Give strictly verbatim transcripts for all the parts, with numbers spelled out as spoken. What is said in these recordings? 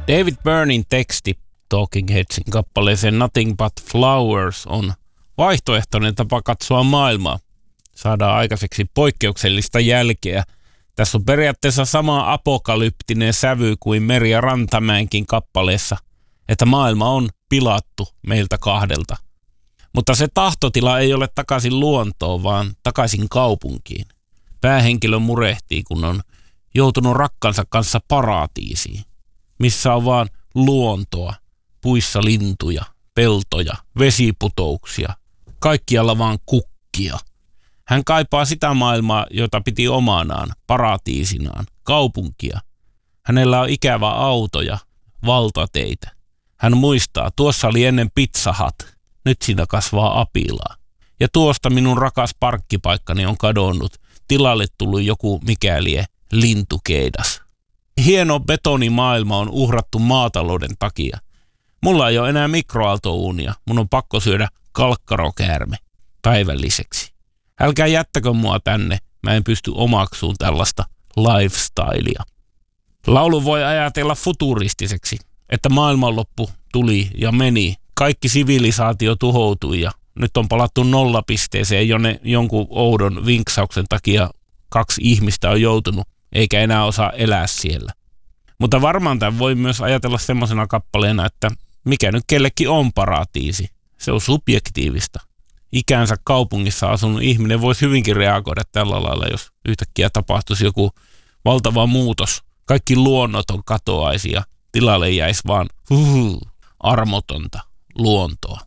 David Byrnein teksti Talking Headsin kappaleeseen Nothing But Flowers on vaihtoehtoinen tapa katsoa maailmaa. Saadaan aikaiseksi poikkeuksellista jälkeä. Tässä on periaatteessa sama apokalyptinen sävy kuin Merja Rantamäenkin kappaleessa, että maailma on pilattu meiltä kahdelta. Mutta se tahtotila ei ole takaisin luontoon, vaan takaisin kaupunkiin. Päähenkilö murehtii, kun on joutunut rakkansa kanssa paratiisiin, missä on vaan luontoa, puissa lintuja, peltoja, vesiputouksia, kaikkialla vaan kukkia. Hän kaipaa sitä maailmaa, jota piti omanaan, paratiisinaan, kaupunkia. Hänellä on ikävä auto ja valtateitä. Hän muistaa, tuossa oli ennen Pizza Hut, nyt siinä kasvaa apilaa. Ja tuosta minun rakas parkkipaikkani on kadonnut, tilalle tullut joku mikälie lintukeidas. Hieno betonimaailma on uhrattu maatalouden takia. Mulla ei ole enää mikroaaltouunia, mun on pakko syödä kalkkarokäärme päivälliseksi. Älkää jättäkö mua tänne, mä en pysty omaksuun tällaista lifestylea. Laulu voi ajatella futuristiseksi, että maailmanloppu tuli ja meni. Kaikki sivilisaatio tuhoutui ja nyt on palattu nollapisteeseen, jonne jonkun oudon vinksauksen takia kaksi ihmistä on joutunut, eikä enää osaa elää siellä. Mutta varmaan tämän voi myös ajatella semmoisena kappaleena, että mikä nyt kellekin on paratiisi. Se on subjektiivista. Ikänsä kaupungissa asunut ihminen voisi hyvinkin reagoida tällä lailla, jos yhtäkkiä tapahtuisi joku valtava muutos. Kaikki luonnoton katoaisi ja tilalle jäisi vaan huhu, armotonta luontoa.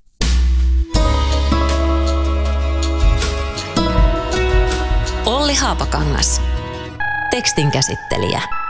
Olli Haapakangas, tekstin käsittelijä.